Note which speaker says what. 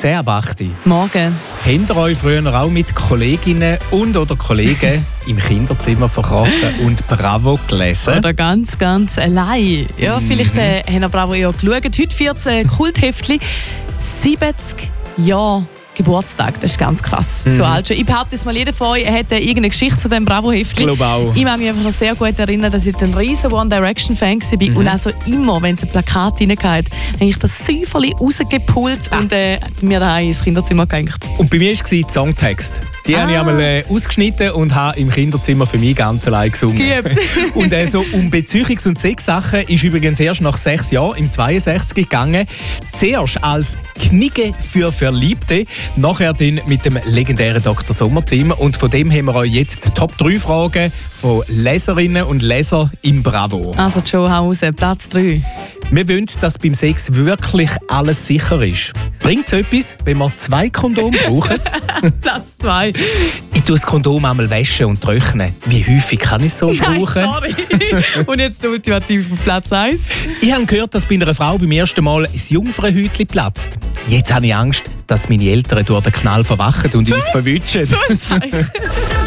Speaker 1: 10 ab 8.
Speaker 2: Morgen.
Speaker 1: Habt ihr euch früher auch mit Kolleginnen und/oder Kollegen im Kinderzimmer verkrochen und Bravo gelesen?
Speaker 2: Oder ganz, ganz allein. Ja, vielleicht haben wir Bravo ja geschaut. Heute 14 Kultheftchen. 70 Jahre Geburtstag, das ist ganz krass. So alt schon. Ich behaupte es mal, jeder von euch hat irgendeine Geschichte zu diesem Bravo-Heftchen.
Speaker 1: Ich glaube auch.
Speaker 2: Ich mag mich einfach noch sehr gut erinnern, dass ich ein riesen One Direction-Fan war. Und also immer, wenn es ein Plakat reingeht, habe ich das Säuferli rausgepult und mir daheim ins Kinderzimmer gehängt.
Speaker 1: Und bei mir war es der Songtext. Die habe ich einmal ausgeschnitten und habe im Kinderzimmer für mich ganz allein gesungen. Und so um Beziehungs- und Sexsachen ist übrigens erst nach 6 Jahren, im 62 gegangen. Zuerst als Knigge für Verliebte, nachher dann mit dem legendären Dr. Sommer-Team. Und von dem haben wir euch jetzt die Top 3 Fragen von Leserinnen und Lesern im Bravo.
Speaker 2: Also Joe, hau raus, Platz 3.
Speaker 1: Wir wollen, dass beim Sex wirklich alles sicher ist. Bringt es etwas, wenn wir 2 Kondome brauchen?
Speaker 2: Platz 2.
Speaker 1: Ich tue das Kondom einmal waschen und trocknen. Wie häufig kann ich es so brauchen?
Speaker 2: Nein, sorry. Und jetzt ultimativ auf Platz 1.
Speaker 1: Ich habe gehört, dass bei einer Frau beim ersten Mal das Jungfrauhäutchen platzt. Jetzt habe ich Angst, dass meine Eltern durch den Knall verwachen und uns verwutschen.
Speaker 2: So ein Zeichen.